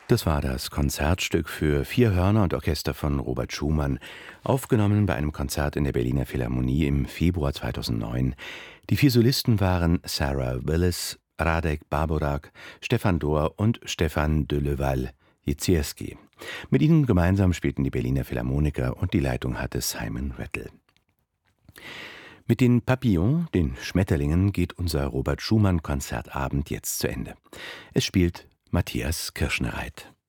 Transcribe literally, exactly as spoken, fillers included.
Das war das Konzertstück für vier Hörner und Orchester von Robert Schumann, aufgenommen bei einem Konzert in der Berliner Philharmonie im Februar zweitausendneun. Die vier Solisten waren Sarah Willis, Radek Báborák, Stefan Dor und Stefan de Leval-Jezierski. Mit ihnen gemeinsam spielten die Berliner Philharmoniker und die Leitung hatte Simon Rattle. Mit den Papillons, den Schmetterlingen, geht unser Robert Schumann-Konzertabend jetzt zu Ende. Es spielt Matthias Kirschnereit.